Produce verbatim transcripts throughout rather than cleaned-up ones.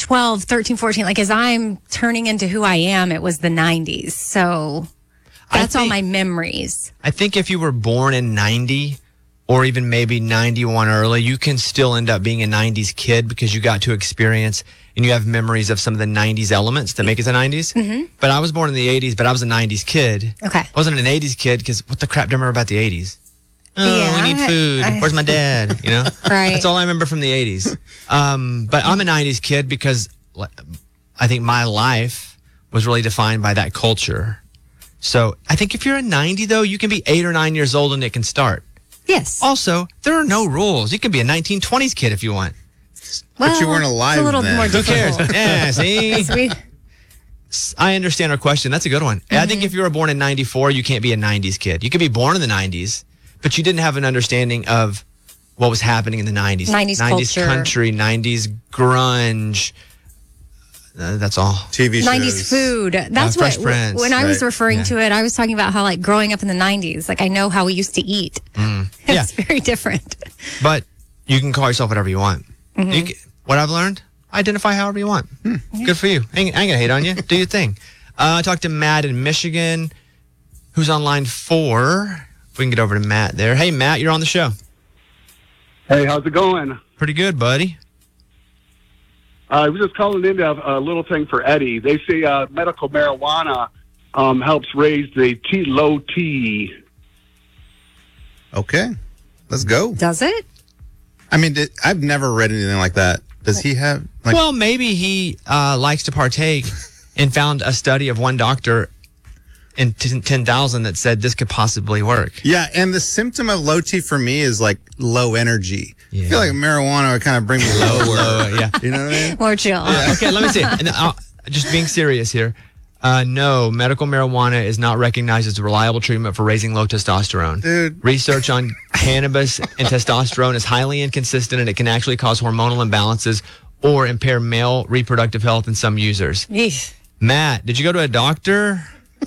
twelve, thirteen, fourteen, like as I'm turning into who I am, it was the nineties. So that's think, all my memories. I think if you were born in ninety or even maybe ninety-one early, you can still end up being a nineties kid because you got to experience and you have memories of some of the nineties elements that make it the nineties. Mm-hmm. But I was born in the eighties, but I was a nineties kid. Okay. I wasn't an eighties kid because what the crap do I remember about the eighties? Oh, yeah, we need food. I, Where's my dad? You know? Right. That's all I remember from the eighties. Um, but I'm a nineties kid because I think my life was really defined by that culture. So I think if you're a ninety, though, you can be eight or nine years old and it can start. Yes. Also, there are no rules. You can be a nineteen twenties kid if you want. Well, but you weren't alive it's a little then. more Who cares? Yeah, see? we... I understand our question. That's a good one. Mm-hmm. I think if you were born in ninety-four, you can't be a nineties kid. You could be born in the nineties, but you didn't have an understanding of what was happening in the nineties. nineties, nineties culture. Country, nineties grunge. Uh, that's all. T V shows. nineties food. That's uh, what, Fresh Prince, when I was right. referring yeah. to it, I was talking about how like growing up in the nineties, like I know how we used to eat. Mm. It's Yeah. very different. But you can call yourself whatever you want. Mm-hmm. You can, what I've learned, identify however you want. Hmm. Good for you. I ain't, I ain't gonna hate on you. Do your thing. Uh, I talked to Matt in Michigan, who's on line four. If we can get over to Matt there. Hey, Matt, you're on the show. Hey, how's it going? Pretty good, buddy. Uh, I was just calling in to have a little thing for Eddie. They say uh, medical marijuana um, helps raise the T low T. Okay, let's go. Does it? I mean, did, I've never read anything like that. Does he have? Like, Well, maybe he uh, likes to partake and found a study of one doctor in ten thousand that said this could possibly work. yeah, and the symptom of low T for me is like low energy. Yeah. I feel like marijuana would kind of bring me lower. Low, yeah. You know what I mean? More chill. Okay, let me see. And, uh, just being serious here. Uh, no, medical marijuana is not recognized as a reliable treatment for raising low testosterone. Dude. Research on cannabis and testosterone is highly inconsistent, and it can actually cause hormonal imbalances or impair male reproductive health in some users. Yeesh. Matt, did you go to a doctor?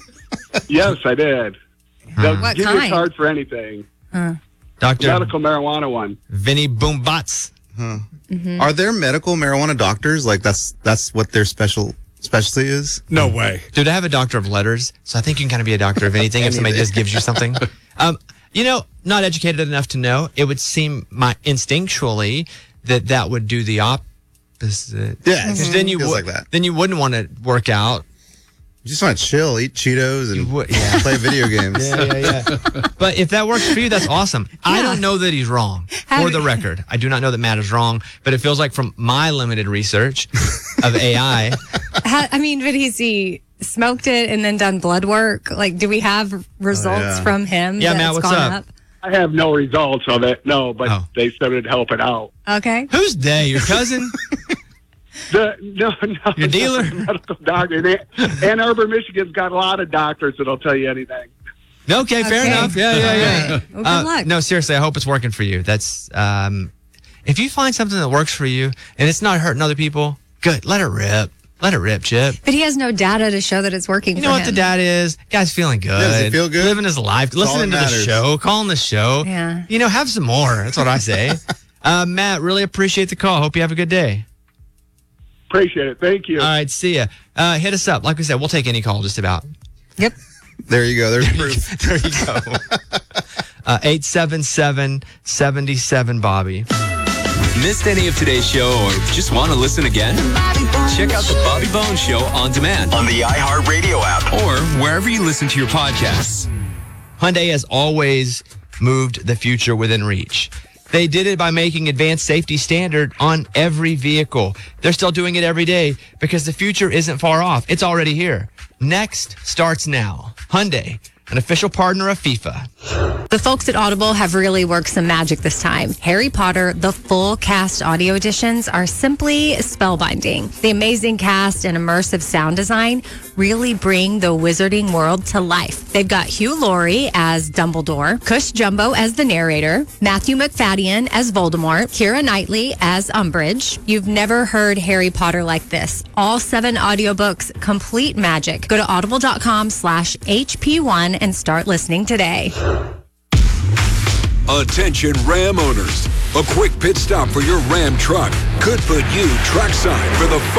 Yes, I did. They'll What give you a kind? card for anything. Doctor Medical marijuana one. Vinny Boombats. Mm-hmm. Are there medical marijuana doctors? Like that's that's what their special specialty is? No way. Dude, I have a doctor of letters, so I think you can kind of be a doctor of anything if somebody just gives you something. Um, you know, not educated enough to know, it would seem my instinctually that that would do the opposite. Yeah, Because then you feels would, like that. then you wouldn't want to work out. You just want to chill, eat Cheetos, and would- yeah. play video games. Yeah, yeah, yeah. But if that works for you, that's awesome. I Yeah. don't know that he's wrong. How- For the record, I do not know that Matt is wrong, but it feels like from my limited research of A I, How, I mean, but he's he smoked it and then done blood work? Like, do we have results yeah. from him? Yeah, that Matt, it's what's gone up? I have no results of it, no, but Oh. they said it'd help it out. Okay. who's they? Your cousin? The, no, no, Your dealer? no, medical doctor. And Ann Arbor, Michigan's got a lot of doctors that'll tell you anything. Okay, fair Okay. enough. Yeah, yeah, yeah. All right. Well, good Uh, luck. No, seriously, I hope it's working for you. That's um, if you find something that works for you and it's not hurting other people, good. Let it rip. Let it rip, Chip. But he has no data to show that it's working You for know him. what the dad is? Guy's feeling good. does he feel good? Living his life. all Listening to that the matters. show. Calling the show. Yeah. You know, have some more. That's what I say. uh, Matt, really appreciate the call. Hope you have a good day. Appreciate it. Thank you. All right, see ya. Uh, hit us up. Like we said, we'll take any call just about. Yep. There you go. There's proof. There you go. uh, eight seven seven, seven seven, Bobby. Missed any of today's show or just want to listen again? Check out the Bobby Bones Show on demand On the iHeartRadio app. or wherever you listen to your podcasts. Hyundai has always moved the future within reach. They did it by making advanced safety standard on every vehicle. They're still doing it every day because the future isn't far off. It's already here. Next starts now. Hyundai, an official partner of FIFA. The folks at Audible have really worked some magic this time. Harry Potter, the full cast audio editions are simply spellbinding. The amazing cast and immersive sound design really bring the wizarding world to life. They've got Hugh Laurie as Dumbledore, Cush Jumbo as the narrator, Matthew McFadden as Voldemort, Keira Knightley as Umbridge. You've never heard Harry Potter like this. All seven audiobooks, complete magic. Go to audible.com slash HP1 and start listening today. Attention Ram owners. A quick pit stop for your Ram truck could put you trackside for the